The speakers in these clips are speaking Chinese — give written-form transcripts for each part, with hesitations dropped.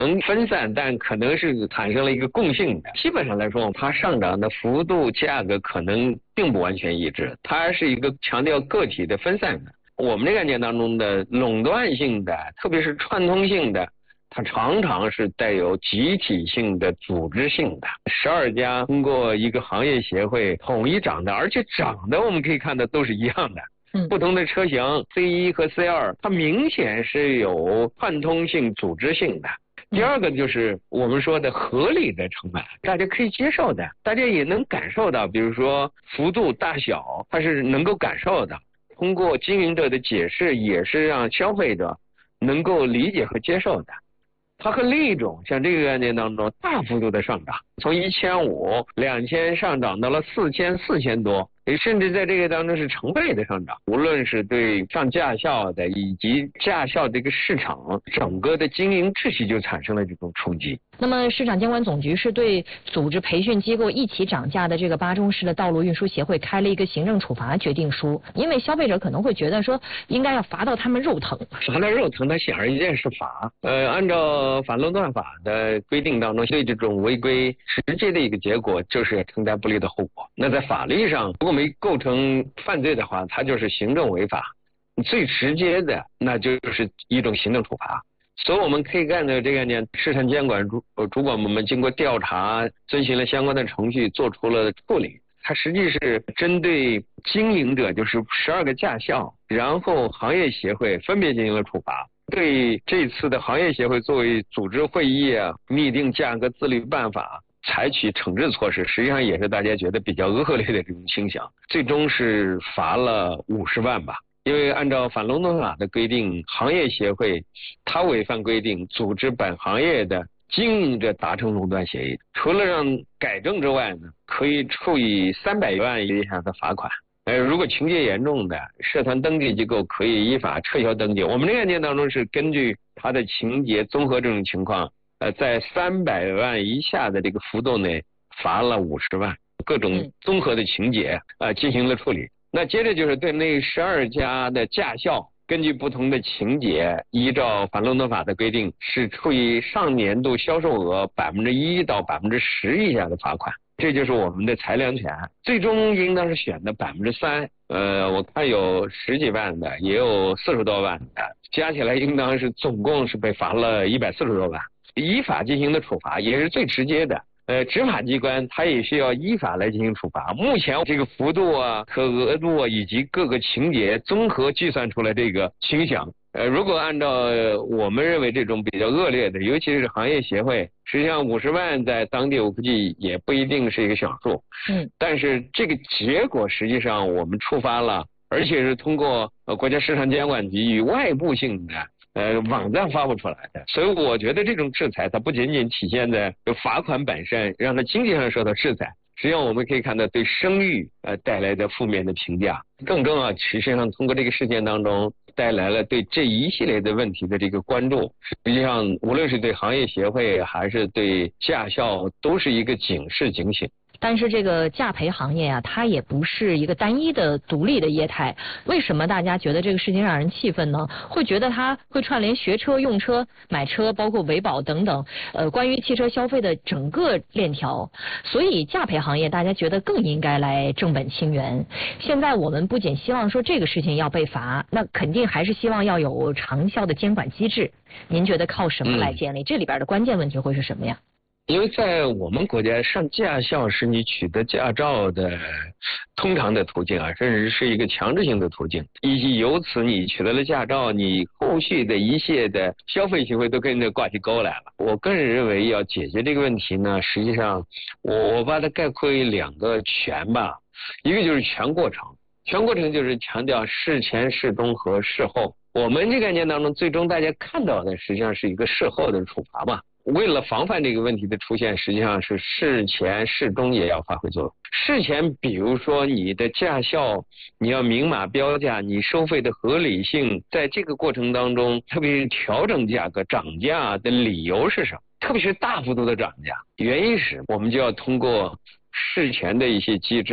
能分散，但可能是产生了一个共性的。基本上来说，它上涨的幅度、价格可能并不完全一致，它是一个强调个体的分散的。我们这个案件当中的垄断性的，特别是串通性的，它常常是带有集体性的、组织性的。12家通过一个行业协会统一涨的，而且涨的我们可以看到都是一样的。不同的车型 C1 和 C2， 它明显是有串通性、组织性的。第二个就是我们说的合理的成本，大家可以接受的，大家也能感受到，比如说幅度大小，它是能够感受的。通过经营者的解释，也是让消费者能够理解和接受的。它和另一种像这个案件当中大幅度的上涨，从1500、2000上涨到了4000、4000多，甚至在这个当中是成倍的上涨。无论是对上驾校的以及驾校这个市场整个的经营秩序就产生了这种冲击。 那么市场监管总局是对组织培训机构一起涨价的这个巴中市的道路运输协会开了一个行政处罚决定书，因为消费者可能会觉得说应该要罚到他们肉疼。 罚到肉疼，它显而易见是罚。按照反垄断法的规定当中，对这种违规直接的一个结果就是承担不利的后果。那在法律上，如果没构成犯罪的话，它就是行政违法。最直接的，那就是一种行政处罚。所以我们可以看到这个案件，市场监管主管部门经过调查，遵循了相关的程序，做出了处理。它实际是针对经营者，就是12个驾校，然后行业协会分别进行了处罚。对这次的行业协会作为组织会议拟定价格自律办法，采取惩治措施，实际上也是大家觉得比较恶劣的这种倾向，最终是罚了50万吧。因为按照反垄断法的规定，行业协会它违反规定，组织本行业的经营者达成垄断协议，除了让改正之外呢，可以处以300万以下的罚款。如果情节严重的，社团登记机构可以依法撤销登记。我们这个案件当中是根据它的情节综合这种情况，在300万以下的这个幅度内罚了50万，各种综合的情节进行了处理。那接着就是对那12家的驾校，根据不同的情节，依照反垄断法的规定，是处以上年度销售额1%到10%以下的罚款。这就是我们的裁量权，最终应当是选的3%。我看有10几万的，也有40多万的，加起来应当是总共是被罚了140多万。依法进行的处罚也是最直接的。执法机关它也需要依法来进行处罚。目前这个幅度和额度以及各个情节综合计算出来这个倾向。如果按照我们认为这种比较恶劣的，尤其是行业协会，实际上50万在当地我估计也不一定是一个小数。但是这个结果实际上我们触发了，而且是通过国家市场监管局与外部性的网站发布出来的。所以我觉得这种制裁它不仅仅体现在罚款本身，让它经济上受到制裁，实际上我们可以看到对声誉带来的负面的评价。更重要，实际上通过这个事件当中带来了对这一系列的问题的这个关注。实际上无论是对行业协会还是对驾校，都是一个警示警醒。 但是这个驾培行业它也不是一个单一的独立的业态。为什么大家觉得这个事情让人气愤呢？会觉得它会串联学车、用车、买车，包括维保等等，关于汽车消费的整个链条。所以驾培行业大家觉得更应该来正本清源。现在我们不仅希望说这个事情要被罚，那肯定还是希望要有长效的监管机制。您觉得靠什么来建立？这里边的关键问题会是什么呀？ 因为在我们国家，上驾校是你取得驾照的通常的途径甚至是一个强制性的途径，以及由此你取得了驾照，你后续的一切的消费行为都跟着挂起钩来了。我个人认为要解决这个问题呢，实际上我把它概括为2个全吧，一个就是全过程，全过程就是强调事前、事中和事后。我们这个案件当中，最终大家看到的实际上是一个事后的处罚嘛。为了防范这个问题的出现，实际上是事前事中也要发挥作用。事前比如说你的驾校你要明码标价，你收费的合理性，在这个过程当中，特别是调整价格涨价的理由是什么，特别是大幅度的涨价原因时，我们就要通过事前的一些机制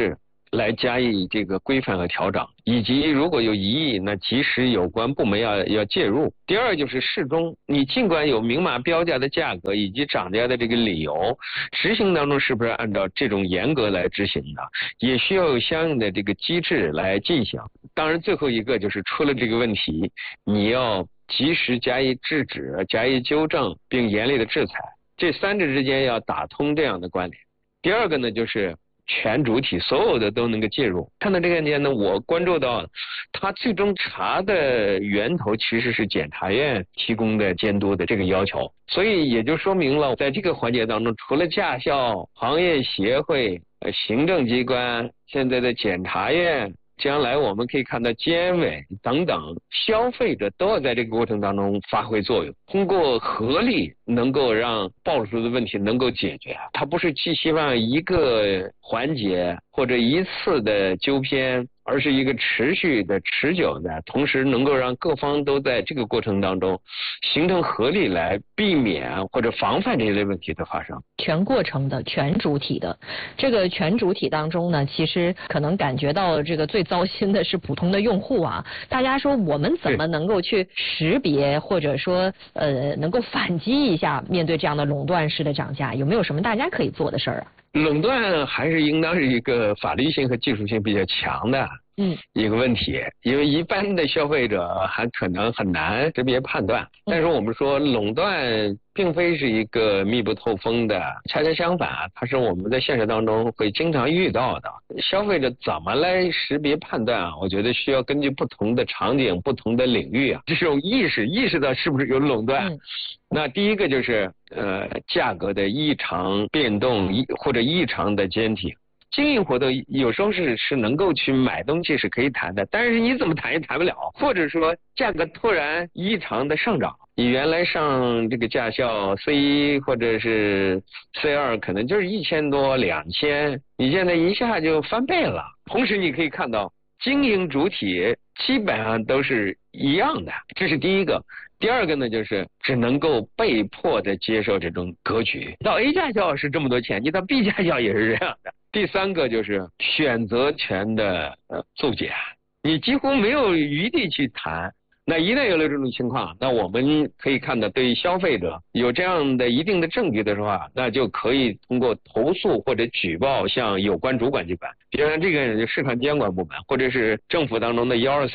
来加以这个规范和调整，以及如果有疑义，那及时有关部门要介入。第二就是适中，你尽管有明码标价的价格以及涨价的这个理由，执行当中是不是按照这种严格来执行的，也需要有相应的这个机制来进行。当然最后一个就是出了这个问题，你要及时加以制止、加以纠正，并严厉的制裁，这三者之间要打通这样的关联。第二个呢，就是全主体所有的都能够介入。看到这个案件呢，我关注到他最终查的源头其实是检察院提供的监督的这个要求，所以也就说明了在这个环节当中，除了驾校、行业协会、行政机关、现在的检察院，将来我们可以看到监委等等，消费者都要在这个过程当中发挥作用，通过合力能够让暴露出的问题能够解决。它不是寄希望一个环节或者一次的纠偏，而是一个持续的、持久的，同时能够让各方都在这个过程当中形成合力，来避免或者防范这一类问题的发生。 全过程的、全主体的，这个全主体当中呢，其实可能感觉到这个最糟心的是普通的用户啊。大家说我们怎么能够去识别，或者说能够反击一下面对这样的垄断式的涨价，有没有什么大家可以做的事儿啊？ 垄断还是应当是一个法律性和技术性比较强的一个问题，因为一般的消费者还可能很难识别判断。但是我们说垄断并非是一个密不透风的，恰恰相反，它是我们在现实当中会经常遇到的。消费者怎么来识别判断啊？我觉得需要根据不同的场景、不同的领域啊，这种意识到是不是有垄断。那第一个就是价格的异常变动或者异常的坚挺。经营活动有时候是能够去买东西是可以谈的，但是你怎么谈也谈不了，或者说价格突然异常的上涨，你原来上这个驾校 C1 或者是 C2 可能就是1000多2000，你现在一下就翻倍了。同时你可以看到经营主体基本上都是一样的，这是第一个。第二个呢，就是只能够被迫的接受这种格局。到 A 驾校是这么多钱，你到 B 驾校也是这样的。第三个就是选择权的骤减，你几乎没有余地去谈。那一旦有了这种情况，那我们可以看到，对于消费者有这样的一定的证据的话，那就可以通过投诉或者举报向有关主管机关，比如说这个市场监管部门，或者是政府当中的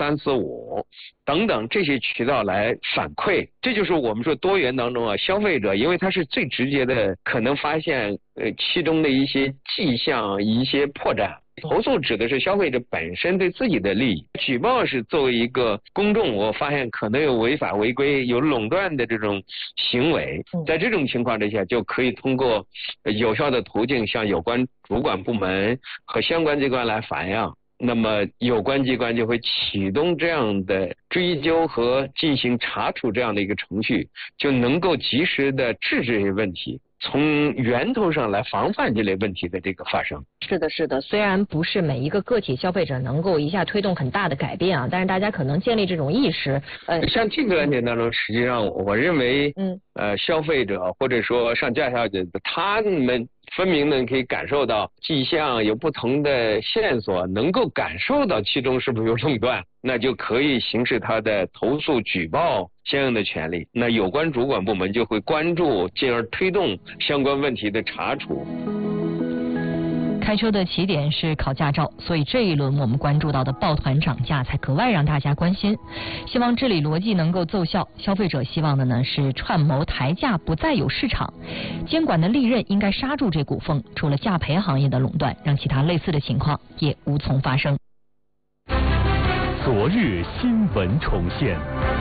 12345等等这些渠道来反馈。这就是我们说多元当中啊，消费者因为他是最直接的可能发现其中的一些迹象、一些破绽。投诉指的是消费者本身对自己的利益，举报是作为一个公众，我发现可能有违法违规、有垄断的这种行为，在这种情况之下，就可以通过有效的途径向有关主管部门和相关机关来反映。那么有关机关就会启动这样的追究和进行查处这样的一个程序，就能够及时的制止这些问题，从源头上来防范这类问题的这个发生。 是的，是的，虽然不是每一个个体消费者能够一下推动很大的改变啊，但是大家可能建立这种意识。 像这个案件当中，实际上我认为，消费者或者说上驾校的，他们分明的可以感受到迹象，有不同的线索，能够感受到其中是不是有垄断，那就可以行使他的投诉举报相应的权利。那有关主管部门就会关注，进而推动相关问题的查处。 开车的起点是考驾照，所以这一轮我们关注到的抱团涨价才格外让大家关心。希望治理逻辑能够奏效，消费者希望的呢是串谋抬价不再有市场，监管的利刃应该刹住这股风，除了价赔行业的垄断，让其他类似的情况也无从发生。 昨日新闻重现。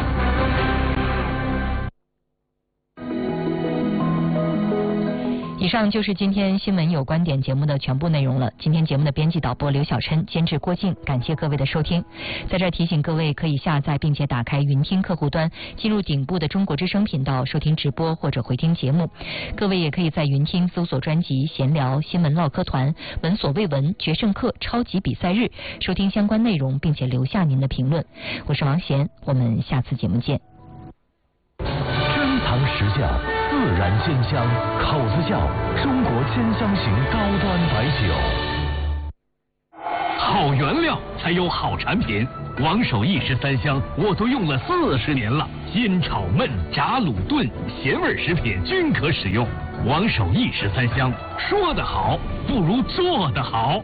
以上就是今天新闻有观点节目的全部内容了。今天节目的编辑导播刘晓琛，监制郭靖，感谢各位的收听。在这儿提醒各位，可以下载并且打开云听客户端，进入顶部的中国之声频道收听直播或者回听节目。各位也可以在云听搜索专辑闲聊、新闻唠嗑团、闻所未闻、决胜客、超级比赛日，收听相关内容，并且留下您的评论。我是王贤，我们下次节目见。 珍藏实窖，自然鲜香，口子窖，中国1000香型高端白酒。 好原料才有好产品。王守义13香我都用了40年了，煎、炒、焖、炸、卤、炖，咸味食品均可使用。王守义13香，说得好不如做得好。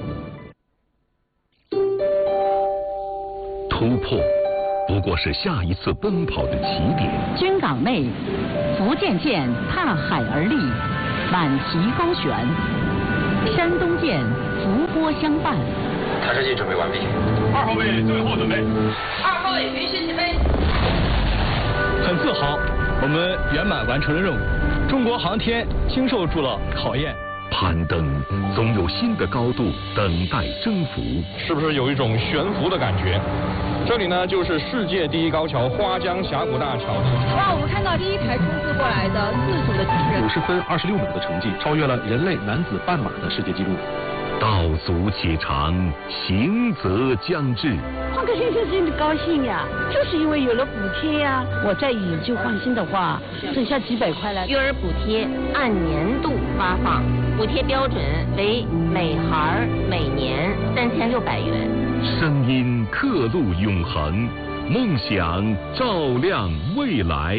突破不过是下一次奔跑的起点。 军港内，福建舰踏海而立，满旗高悬；山东舰伏波相伴。 探视器准备完毕。 2号位最后准备。 2号位允许起飞。 很自豪，我们圆满完成了任务。中国航天经受住了考验。 攀登总有新的高度等待征服。 是不是有一种悬浮的感觉？这里呢，就是世界第一高桥花江峡谷大桥。 哇，我们看到第一排冲刺过来的4组的机器人 ，50分26秒的成绩，超越了人类男子半马的世界纪录。 道阻且长，行则将至。 换个先生真的高兴呀，就是因为有了补贴呀。我再引就换新的话，省下几百块了。 育儿补贴按年度发放，补贴标准为每孩每年3600元。 声音刻录永恒，梦想照亮未来。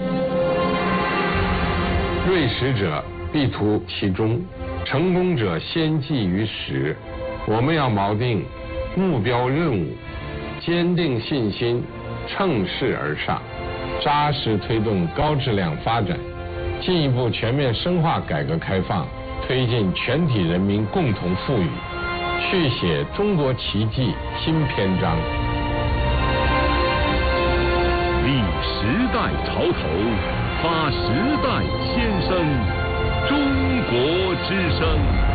锐识者必图其中，成功者先记于始。我们要锚定目标任务，坚定信心，乘势而上，扎实推动高质量发展，进一步全面深化改革开放，推进全体人民共同富裕，续写中国奇迹新篇章。 立时代潮头，发时代先声，中国之声。